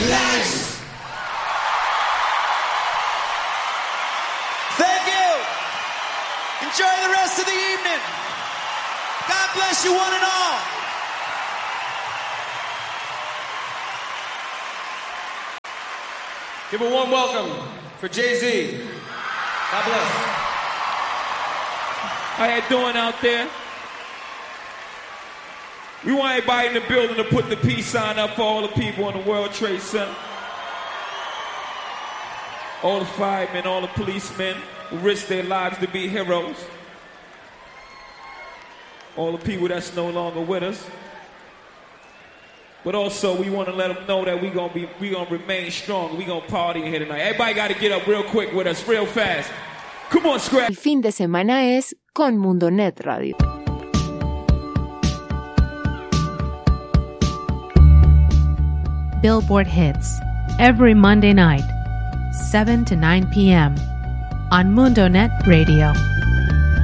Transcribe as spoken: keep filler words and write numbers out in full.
Life. Thank you. Enjoy the rest of the evening. God bless you one and all. Give a warm welcome for Jay-Z. God bless. How you doing out there? We want everybody in the building to put the peace sign up for all the people in the World Trade Center. All the firemen, all the policemen who risk their lives to be heroes. All the people that's no longer with us. But also, we want to let them know that we're going to be, we gonna remain strong. We're going to party in here tonight. Everybody got to get up real quick with us, real fast. Come on, Scrap. El fin de semana es con Mundonet Radio. Billboard Hits, every Monday night, seven to nine p.m. on MundoNet Radio.